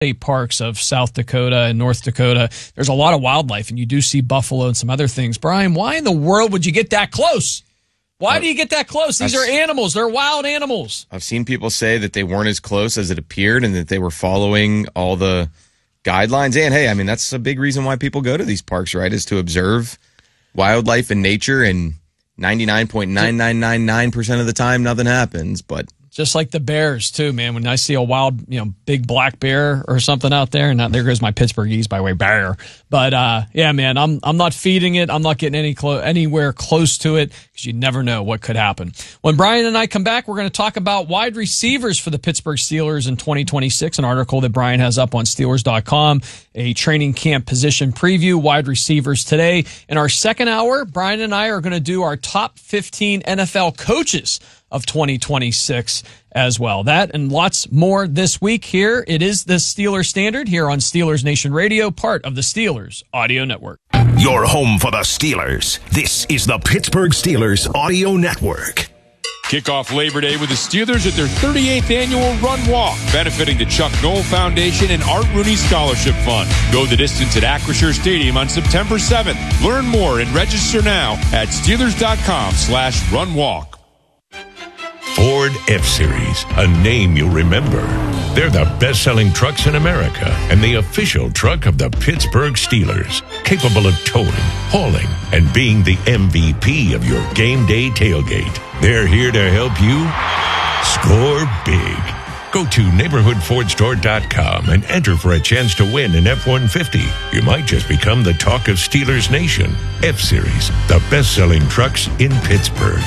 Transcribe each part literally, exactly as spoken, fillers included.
state parks of South Dakota and North Dakota, there's a lot of wildlife, and you do see buffalo and some other things. Brian, why in the world would you get that close? Why do you get that close? These are animals. They're wild animals. I've seen people say that they weren't as close as it appeared and that they were following all the guidelines. And, hey, I mean, that's a big reason why people go to these parks, right, is to observe wildlife and nature. And ninety-nine point nine nine nine nine percent of the time, nothing happens. But just like the bears, too, man. When I see a wild, you know, big black bear or something out there, and not, there goes my Pittsburghese, by the way, bear. But, uh, yeah, man, I'm I'm not feeding it. I'm not getting any clo- anywhere close to it because you never know what could happen. When Brian and I come back, we're going to talk about wide receivers for the Pittsburgh Steelers in twenty twenty-six, an article that Brian has up on Steelers dot com, a training camp position preview, wide receivers today. In our second hour, Brian and I are going to do our top fifteen N F L coaches of twenty twenty-six as well. That and lots more this week here. It is the Steelers Standard here on Steelers Nation Radio, part of the Steelers Audio Network. Your home for the Steelers. This is the Pittsburgh Steelers Audio Network. Kick off Labor Day with the Steelers at their thirty-eighth annual Run Walk, benefiting the Chuck Noll Foundation and Art Rooney Scholarship Fund. Go the distance at Acrisure Stadium on September seventh. Learn more and register now at Steelers.com slash Run Walk. Ford F-Series, a name you'll remember. They're the best-selling trucks in America and the official truck of the Pittsburgh Steelers, capable of towing, hauling, and being the M V P of your game day tailgate. They're here to help you score big. Go to neighborhood ford store dot com and enter for a chance to win an F one fifty. You might just become the talk of Steelers Nation. F-Series, the best-selling trucks in Pittsburgh.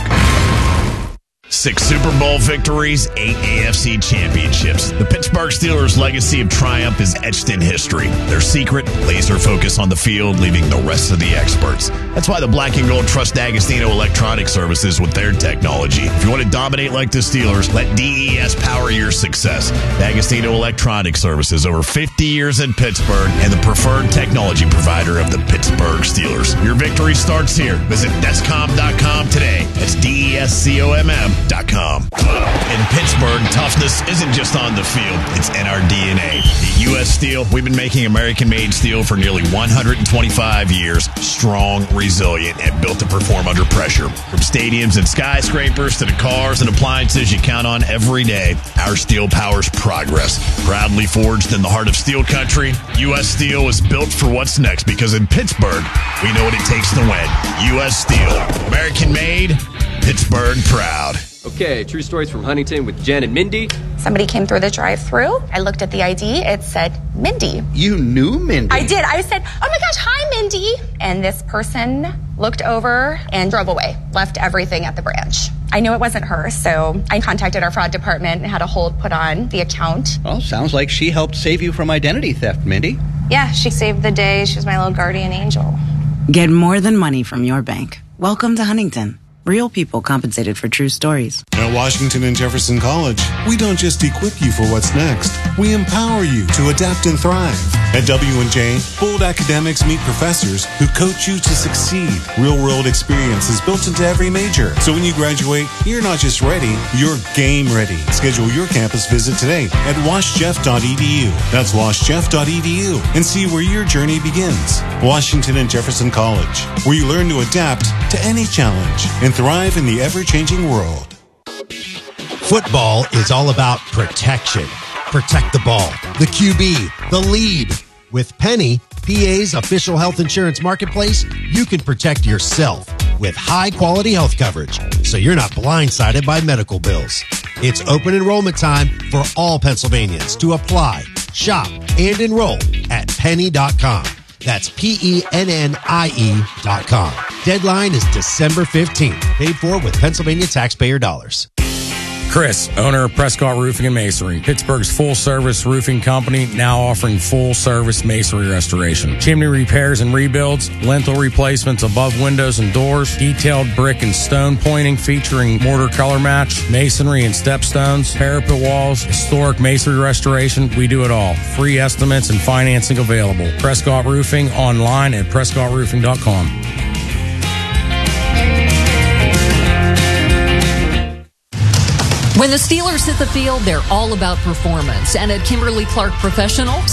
Six Super Bowl victories, eight A F C championships. The Pittsburgh Steelers' legacy of triumph is etched in history. Their secret, laser focus on the field, leaving the rest of the experts. That's why the Black and Gold trust D'Agostino Electronic Services with their technology. If you want to dominate like the Steelers, let D E S power your success. D'Agostino Electronic Services, over fifty years in Pittsburgh, and the preferred technology provider of the Pittsburgh Steelers. Your victory starts here. Visit Descom dot com today. That's D E S C O M M dot com. In Pittsburgh, toughness isn't just on the field, it's in our D N A. At U S Steel, we've been making American-made steel for nearly one hundred twenty-five years. Strong, resilient, and built to perform under pressure. From stadiums and skyscrapers to the cars and appliances you count on every day, our steel powers progress. Proudly forged in the heart of steel country, U S Steel is built for what's next, because in Pittsburgh, we know what it takes to win. U S Steel. American-made, Pittsburgh proud. Okay, true stories from Huntington with Jen and Mindy. Somebody came through the drive-thru. I looked at the I D. It said Mindy. You knew Mindy? I did. I said, oh my gosh, hi, Mindy. And this person looked over and drove away, left everything at the branch. I knew it wasn't her, so I contacted our fraud department and had a hold put on the account. Well, sounds like she helped save you from identity theft, Mindy. Yeah, she saved the day. She was my little guardian angel. Get more than money from your bank. Welcome to Huntington. Real people compensated for true stories. At Washington and Jefferson College, we don't just equip you for what's next. We empower you to adapt and thrive. At W and J, bold academics meet professors who coach you to succeed. Real-world experience is built into every major. So when you graduate, you're not just ready, you're game ready. Schedule your campus visit today at wash jeff dot e d u. That's wash jeff dot e d u and see where your journey begins. Washington and Jefferson College, where you learn to adapt to any challenge and thrive in the ever-changing world. Football is all about protection. Protect the ball, the Q B, the lead. With Penny, P A's official health insurance marketplace, you can protect yourself with high-quality health coverage, so you're not blindsided by medical bills. It's open enrollment time for all Pennsylvanians to apply, shop, and enroll at penny dot com. That's P E N N I E dot com. Deadline is December fifteenth. Paid for with Pennsylvania taxpayer dollars. Chris, owner of Prescott Roofing and Masonry, Pittsburgh's full-service roofing company, now offering full-service masonry restoration. Chimney repairs and rebuilds, lintel replacements above windows and doors, detailed brick and stone pointing featuring mortar color match, masonry and stepstones, parapet walls, historic masonry restoration. We do it all. Free estimates and financing available. Prescott Roofing, online at prescott roofing dot com. When the Steelers hit the field, they're all about performance. And at Kimberly Clark Professional,